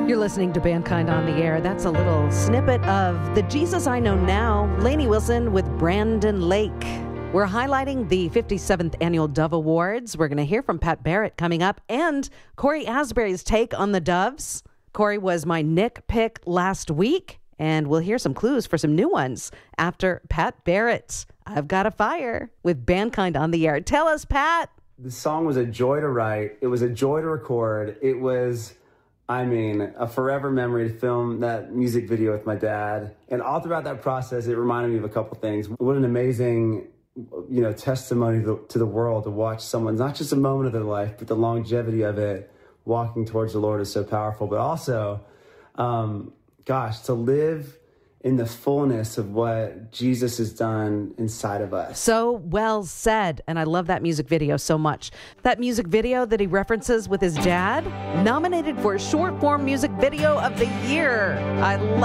You're listening to Mankind on the Air. That's a little snippet of The Jesus I Know Now, Lainey Wilson with Brandon Lake. We're highlighting the 57th Annual Dove Awards. We're going to hear from Pat Barrett coming up and Corey Asbury's take on the Doves. Corey was my Nick pick last week, and we'll hear some clues for some new ones after Pat Barrett. I've Got a Fire with Mankind on the Air. Tell us, Pat. The song was a joy to write. It was a joy to record. It was, a forever memory to film that music video with my dad. And all throughout that process, it reminded me of a couple things. What an amazing, testimony to the world to watch someone, not just a moment of their life, but the longevity of it, walking towards the Lord is so powerful. But also, to live in the fullness of what Jesus has done inside of us. So well said. And I love that music video so much. That music video that he references with his dad, nominated for Short Form Music Video of the Year. I love